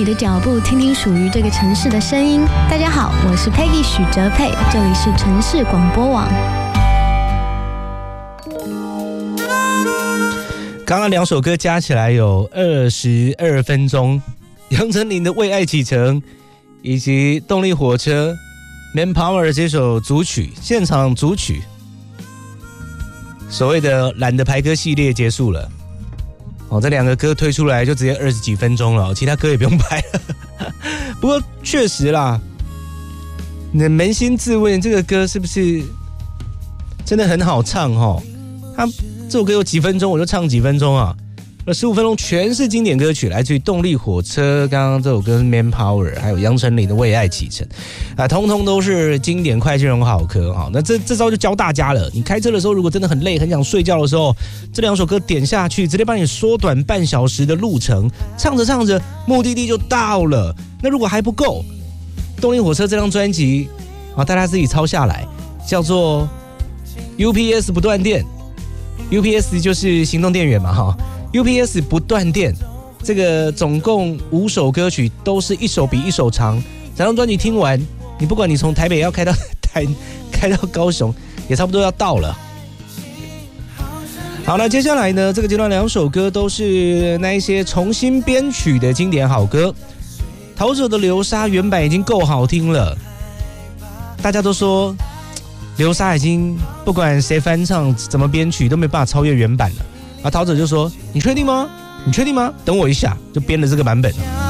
的脚步，听听属于这个城市的声音。大家好，我是 Peggy 许哲佩，这里是城市广播网。 刚刚2首歌加起来有22分钟，杨丞琳的《为爱启程》以及动力火车 Manpower 这首组曲，现场组曲，所谓的懒得排歌系列结束了。这2个歌推出来就直接20几分钟了，其他歌也不用排了。不过确实啦，你扪心自问，这个歌是不是真的很好唱齁？它这首歌有几分钟我就唱几分钟啊，15分钟全是经典歌曲，来自于动力火车，刚刚这首歌是 Manpower， 还有杨丞琳的《为爱启程》通通都是经典快进容好歌哈。那这招就教大家了，你开车的时候如果真的很累很想睡觉的时候，这2首歌点下去，直接帮你缩短半小时的路程，唱着唱着目的地就到了。那如果还不够，动力火车这张专辑大家自己抄下来，叫做 UPS 不断电。UPS 就是行动电源嘛哈。UPS 不断电，这个总共5首歌曲，都是一首比一首长。整张专辑听完，你不管你从台北要开到高雄，也差不多要到了。好，那接下来呢，这个阶段2首歌都是那一些重新编曲的经典好歌。陶喆的《流沙》原版已经够好听了，大家都说《流沙》已经不管谁翻唱怎么编曲都没办法超越原版了。陶喆就说：“你确定吗？你确定吗？等我一下，就编了这个版本了。”